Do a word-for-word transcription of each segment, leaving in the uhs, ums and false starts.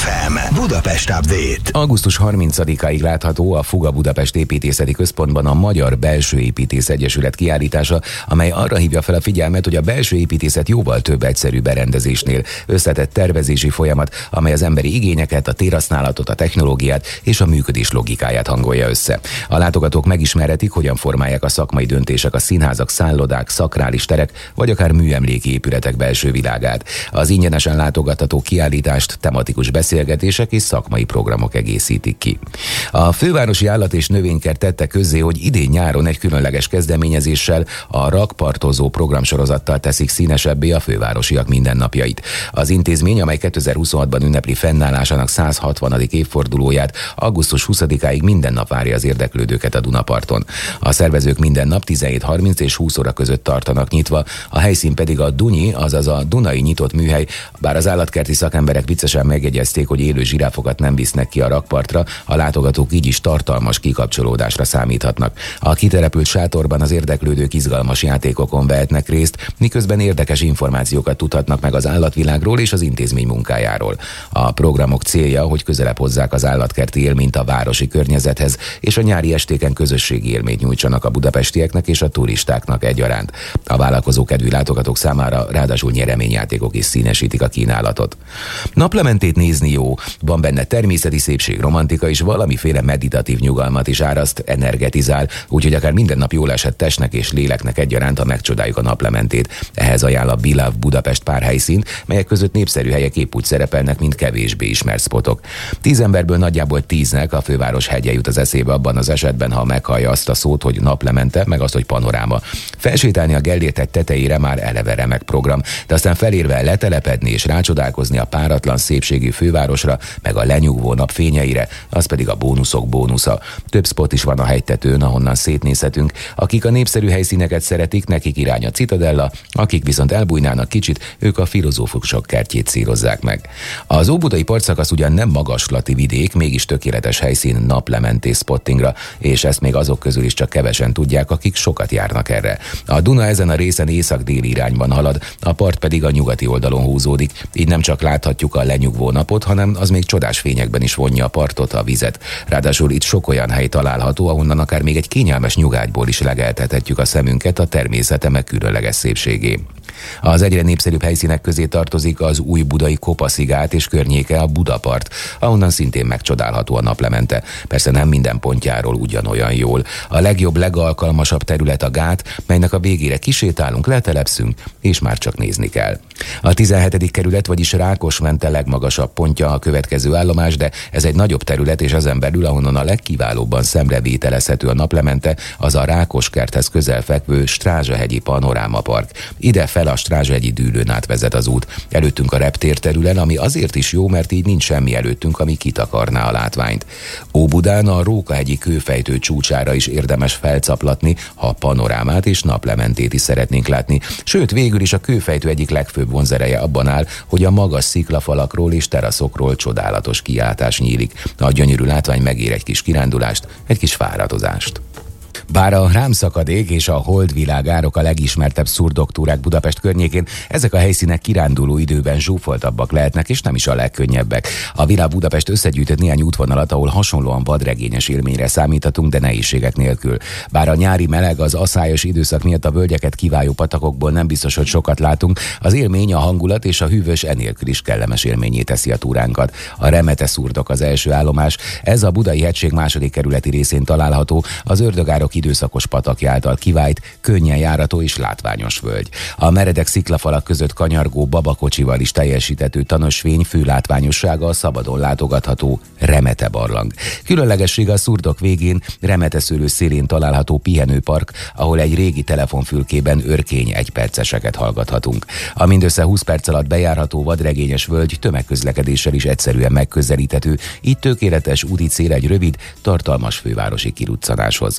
ef em Budapest Update. augusztus harmincadikáig látható a Fuga Budapest Építészeti Központban a Magyar Belső Építész Egyesület kiállítása, amely arra hívja fel a figyelmet, hogy a belső építészet jóval több egyszerű berendezésnél összetett tervezési folyamat, amely az emberi igényeket, a térhasználatot, a technológiát és a működés logikáját hangolja össze. A látogatók megismerhetik, hogyan formálják a szakmai döntések a színházak, szállodák, szakrális terek vagy akár műemléki épületek belső világát. Az ingyenesen látogatható kiállítást tematikus beszélgetések és szakmai programok egészítik ki. A Fővárosi Állat- és Növénykert tette közzé, hogy idén nyáron egy különleges kezdeményezéssel, a rakpartozó programsorozattal teszik színesebbé a fővárosiak mindennapjait. Az intézmény, amely kétezer-huszonhatban ünnepli fennállásának száz hatvanadik évfordulóját, augusztus huszadikáig minden nap várja az érdeklődőket a Dunaparton. A szervezők minden nap tizenhét harminc és húsz óra között tartanak nyitva, a helyszín pedig a Dunyi, azaz a Dunai nyitott műhely, bár az állatkerti szakemberek viccesen megjegyezték, hogy élő zsiráfokat nem visznek ki a rakpartra, a látogatók így is tartalmas kikapcsolódásra számíthatnak. A kitelepült sátorban az érdeklődők izgalmas játékokon vehetnek részt, miközben érdekes információkat tudhatnak meg az állatvilágról és az intézmény munkájáról. A programok célja, hogy közelebb hozzák az állatkerti élményt a városi környezethez, és a nyári estéken közösségi élményt nyújtsanak a budapestieknek és a turistáknak egyaránt. A vállalkozó kedvű látogatók számára ráadásul nyereményjátékok is színesítik a kínálatot. Naplementét nézni jó, van benne természeti szépség, romantika és valamiféle meditatív nyugalmat is áraszt, energetizál, úgyhogy akár minden nap jól esett testnek és léleknek egyaránt, ha megcsodáljuk a naplementét. Ehhez ajánl a Beloved Budapest pár helyszínt, melyek között népszerű helyek épp úgy szerepelnek, mint kevésbé ismert szpotok. Tíz emberből nagyjából tíznek a főváros hegye jut az eszébe abban az esetben, ha meghallja azt a szót, hogy naplemente, meg azt, hogy panoráma. Felsétálni a Gellérthegy tetejére már eleve remek program, de aztán felérve letelepedni és rácsodálkozni a páratlan szépségű fővárosra, meg a lenyugvó nap fényeire, az pedig a bónuszok bónusza. Több spot is van a hegytetőn, ahonnan szétnézhetünk. Akik a népszerű helyszíneket szeretik, nekik irány a Citadella, akik viszont elbújnának kicsit, ők a filozófusok kertjét célozzák meg. Az óbudai partszakasz ugyan nem magaslati vidék, mégis tökéletes helyszín naplementés spottingra, és ezt még azok közül is csak kevesen tudják, akik sokat járnak erre. A Duna ezen a részen észak-déli irányban halad, a part pedig a nyugati oldalon húzódik, így nem csak láthatjuk a lenyugvó napot, hanem az még csodás fényekben is vonja a partot, a vizet. Ráadásul itt sok olyan hely található, ahonnan akár még egy kényelmes nyugágyból is legeltethetjük a szemünket a természete meg különleges szépségé. Az egyre népszerűbb helyszínek közé tartozik az új budai Kopaszigát és környéke, a Budapart, ahonnan szintén megcsodálható a naplemente. Persze nem minden pontjáról ugyanolyan jól. A legjobb, legalkalmasabb terület a gát, melynek a végére kisétálunk, letelepszünk, és már csak nézni kell. A tizenhetedik kerület, vagyis Rákosmente legmagasabb pontja a következő állomás, de ez egy nagyobb terület, és ezen belül, ahonnan a legkiválóbban szemrevételezhető a naplemente, az a Rákoskerthez közel fekvő Strázsahegyi Panorámapark. Ide fel a Strázsahegyi dűlőn át vezet az út. Előttünk a reptérterülen, ami azért is jó, mert így nincs semmi előttünk, ami kitakarná a látványt. Óbudán a Rókahegyi kőfejtő csúcsára is érdemes felcaplatni, ha panorámát és naplementét is szeretnénk látni. Sőt, végül is a kőfejtő egyik legfőbb vonzereje abban áll, hogy a magas sziklafalakról és teraszokról csodálatos kijátás nyílik. A gyönyörű látvány megér egy kis kirándulást, egy kis fáradozást. Bár a rámszakadék és a holdvilágárok a legismertebb szurdoktúrák Budapest környékén, ezek a helyszínek kiránduló időben zsúfoltabbak lehetnek, és nem is a legkönnyebbek. A Világ Budapest összegyűjtött néhány útvonalat, ahol hasonlóan vadregényes élményre számíthatunk, de nehézségek nélkül. Bár a nyári meleg, az aszályos időszak miatt a völgyeket kiváló patakokból nem biztos, hogy sokat látunk, az élmény, a hangulat és a hűvös enélkül is kellemes élményé teszi a túránkat. A Remete szurdok az első állomás, ez a Budai hegység második kerületi részén található, az Ördögárok időszakos patakja által kivált, könnyen járató és látványos völgy. A meredek sziklafalak között kanyargó babakocsival is teljesítető tanösvény fő látványossága a szabadon látogatható Remete barlang. Különlegessége a szurdok végén, Remete szőlő szélén található pihenőpark, ahol egy régi telefonfülkében örkény egyperceseket hallgathatunk. A mindössze húsz perc alatt bejárható vadregényes völgy tömegközlekedéssel is egyszerűen megközelíthető, így tökéletes úti cél egy rövid, tartalmas fővárosi kiruccanáshoz.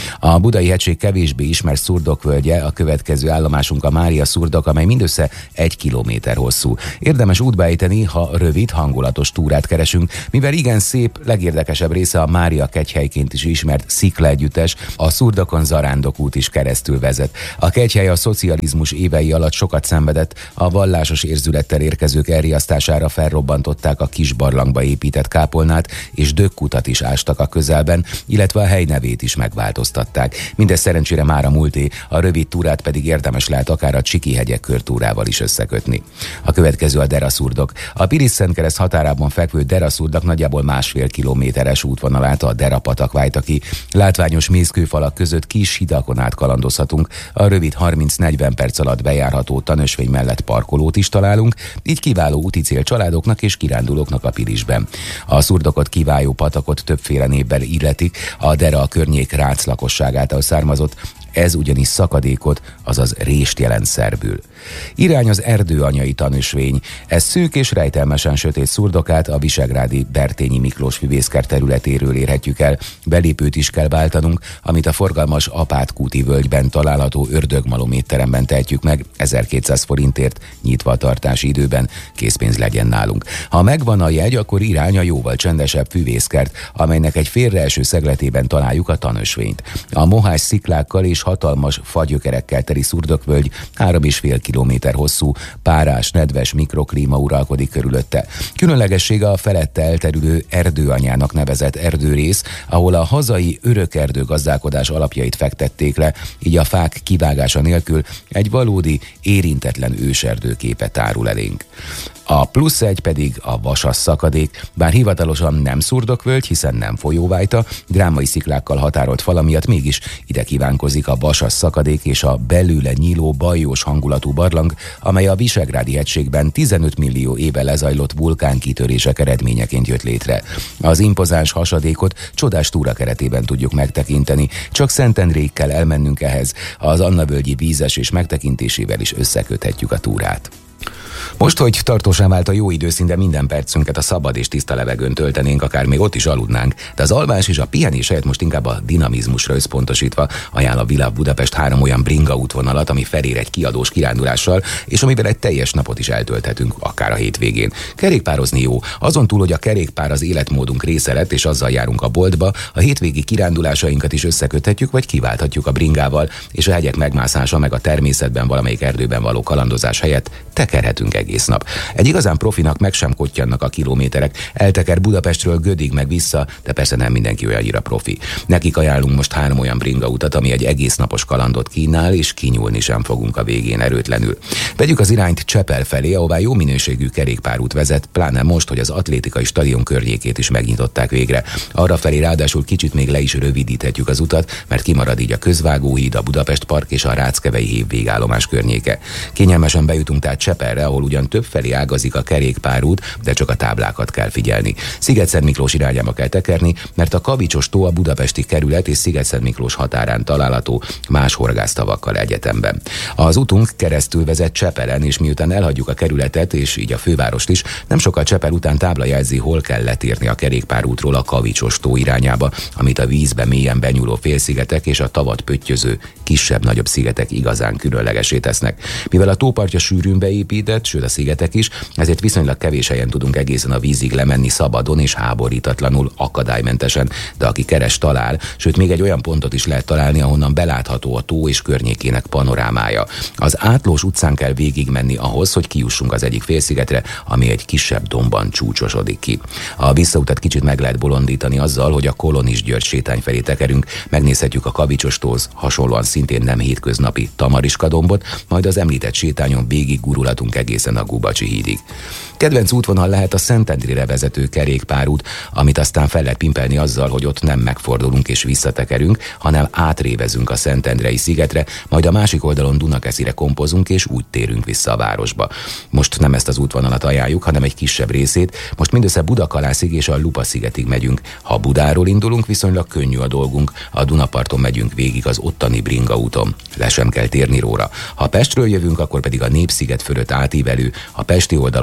A Budai hegység kevésbé ismert szurdokvölgye, a következő állomásunk a Mária szurdok, amely mindössze egy kilométer hosszú. Érdemes útba ejteni, ha rövid, hangulatos túrát keresünk, mivel igen szép, legérdekesebb része a Mária kegyhelyként is ismert sziklaegyüttes, a Szurdokon Zarándok út is keresztül vezet. A kegyhely a szocializmus évei alatt sokat szenvedett, a vallásos érzülettel érkezők elriasztására felrobbantották a kis barlangba épített kápolnát, és dögkutat is ástak a közelben, illetve a hely nevét is megváltoztatták. Mindez szerencsére már a múlté, a rövid túrát pedig érdemes lehet akár a Csiki-hegyek körtúrával is összekötni. A következő a Dera-szurdok. A Pilis-Szentkereszt határában fekvő Dera-szurdok nagyjából másfél kilométeres útvonalát a Dera-patak vájta ki. Látványos mészkőfalak között kis hidakon át kalandozhatunk, a rövid harminc-negyven perc alatt bejárható tanösvény mellett parkolót is találunk, így kiváló úti cél családoknak és kirándulóknak a Pilisben. A szurdokot kiváló patakot többféle névvel illetik, a Dera a környék rác lakosságától származott, ez ugyanis szakadékot, azaz rést jelent szerbül. Irány az erdőanyai tanösvény. Ez szűk és rejtelmesen sötét szurdokát a visegrádi Bertényi Miklós füvészkert területéről érhetjük el. Belépőt is kell váltanunk, amit a forgalmas Apátkúti völgyben található ördögmalom étteremben tehetjük meg, ezerkétszáz forintért, nyitva a tartási időben, készpénz legyen nálunk. Ha megvan a jegy, akkor irány a jóval csendesebb füvészkert, amelynek egy félreeső szegletében találjuk a tanösvényt. A mohás sziklákkal és hatalmas fagyökerekkel teli szurdokvölgy három és fél kilométer hosszú, párás, nedves mikroklíma uralkodik körülötte. Különlegessége a felette elterülő erdőanyának nevezett erdőrész, ahol a hazai örökerdő gazdálkodás alapjait fektették le, így a fák kivágása nélkül egy valódi, érintetlen őserdő képe tárul elénk. A plusz egy pedig a Vasas szakadék, bár hivatalosan nem szurdokvölgy, hiszen nem folyóvájta, drámai sziklákkal határolt fala miatt mégis ide kívánkozik a Vasas szakadék és a belőle nyíló bajós hangulatú barlang, amely a Visegrádi hegységben tizenöt millió éve lezajlott vulkánkitörések eredményeként jött létre. Az impozáns hasadékot csodás túra keretében tudjuk megtekinteni, csak Szentendréig kell elmennünk ehhez, az Annavölgyi vízesés megtekintésével is összeköthetjük a túrát. Most, hogy tartósan vált a jó időszín, de minden percünket a szabad és tiszta levegőn töltenénk, akár még ott is aludnánk, de az alvás és a pihenés helyett most inkább a dinamizmusra összpontosítva ajánl a Világ Budapest három olyan bringa útvonalat, ami felér egy kiadós kirándulással, és amivel egy teljes napot is eltölthetünk, akár a hétvégén. Kerékpározni jó, azon túl, hogy a kerékpár az életmódunk része lett, és azzal járunk a boltba, a hétvégi kirándulásainkat is összeköthetjük, vagy kiválthatjuk a bringával, és a hegyek megmászása meg a természetben valamelyik erdőben való kalandozás helyett tekerhetünk egész nap. Egy igazán profinak meg sem kottyannak a kilométerek, elteker Budapestről Gödig meg vissza, de persze nem mindenki olyannyira profi. Nekik ajánlunk most három olyan bringa utat, ami egy egész napos kalandot kínál, és kinyúlni sem fogunk a végén erőtlenül. Vegyük az irányt Csepel felé, ahová jó minőségű kerékpárút vezet, pláne most, hogy az atlétikai stadion környékét is megnyitották végre. Arra felé ráadásul kicsit még le is rövidíthetjük az utat, mert kimarad így a Közvágóhíd, a Budapest Park és a Ráckevei hév végállomás környéke. Kényelmesen bejutunk tehát Csepelre, ahol ugyan többfelé ágazik a kerékpárút, de csak a táblákat kell figyelni. Sziget-Szentmiklós irányába kell tekerni, mert a Kavicsos tó a budapesti kerület és Sziget-Szentmiklós határán található, más horgásztavakkal egyetemben. Az utunk keresztül vezet Csepelen, és miután elhagyjuk a kerületet, és így a fővárost is, nem sokkal Csepel után tábla jelzi, hol kell letérni a kerékpárútról a Kavicsos tó irányába, amit a vízbe mélyen benyúló félszigetek és a tavat pöttyöző, kisebb-nagyobb szigetek igazán különlegesé tesznek. Mivel a tópartja sűrűn beépített, sőt a szigetek is, ezért viszonylag kevés helyen tudunk egészen a vízig lemenni szabadon és háborítatlanul, akadálymentesen, de aki keres, talál, sőt még egy olyan pontot is lehet találni, ahonnan belátható a tó és környékének panorámája. Az Átlós utcán kell végigmenni ahhoz, hogy kijussunk az egyik félszigetre, ami egy kisebb dombban csúcsosodik ki. A visszautat kicsit meg lehet bolondítani azzal, hogy a Kolonis György sétány felé tekerünk, megnézhetjük a Kavicsos tóhoz hasonlóan szintén nem hétköznapi Tamariska dombot, majd az említett sétányon végig gurulatunk egészen a Gubacsi hídig. Kedvenc útvonal lehet a Szentendrére vezető kerékpárút, amit aztán fel lehet pimpelni azzal, hogy ott nem megfordulunk és visszatekerünk, hanem átrévezünk a Szentendrei szigetre, majd a másik oldalon Dunakeszire kompozunk és úgy térünk vissza a városba. Most nem ezt az útvonalat ajánljuk, hanem egy kisebb részét, most mindössze Budakalászig és a Lupa-szigetig megyünk. Ha Budáról indulunk, viszonylag könnyű a dolgunk, a Dunaparton megyünk végig az ottani bringa úton. Le sem kell térni róla. Ha Pestről jövünk, akkor pedig a Népsziget fölött átívelő, a pesti oldalon Angyal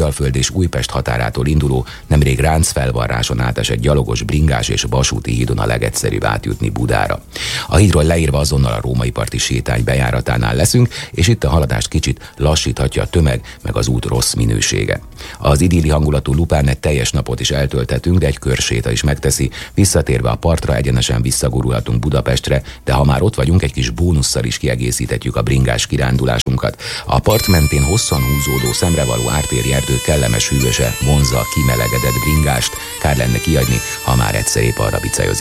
Angyalföld és Újpest határától induló, nemrég Ráncfelvarráson átesett gyalogos, bringás és vasúti hídon a legegyszerűbb átjutni Budára. A hídról leírva azonnal a római parti sétány bejáratánál leszünk, és itt a haladást kicsit lassíthatja a tömeg, meg az út rossz minősége. Az idilli hangulatú Lupán egy teljes napot is eltölthetünk, de egy körséta is megteszi, visszatérve a partra egyenesen visszagurulhatunk Budapestre, de ha már ott vagyunk, egy kis bónusszal is kiegészíthetjük a bringás kirándulásunkat. A part mentén hosszan húzódó, szemrevaló ártéri erdő kellemes hűvöse vonzza a kimelegedett bringást, kár lenne kiadni, ha már egyszer épp arra bicajozik.